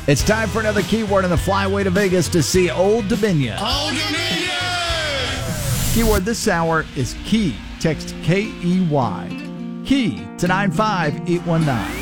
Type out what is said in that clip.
It's time for another keyword on the flyway to Vegas to see Old Dominion. Old Dominion! Keyword this hour is key. Text KEY. Key to 95819.